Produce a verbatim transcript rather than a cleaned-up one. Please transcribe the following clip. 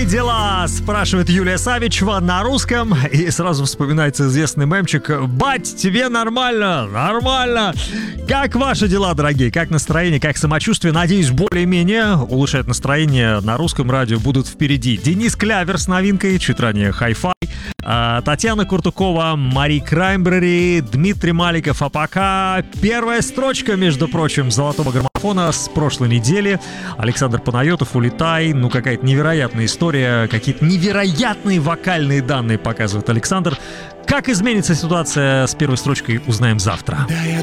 дела?» спрашивает Юлия Савичева на русском. И сразу вспоминается известный мемчик: «Бать, тебе нормально? Нормально!» Как ваши дела, дорогие? Как настроение, как самочувствие? Надеюсь, более-менее улучшать настроение на русском радио будут впереди. Денис Клявер с новинкой, чуть ранее «Хай-фай». Татьяна Куртукова, Мари Краймбрери, Дмитрий Маликов. А пока первая строчка, между прочим, золотого граммофона с прошлой недели. Александр Панайотов, «Улетай». Ну, какая-то невероятная история, какие-то невероятные вокальные данные показывает Александр. Как изменится ситуация с первой строчкой, узнаем завтра. Да, я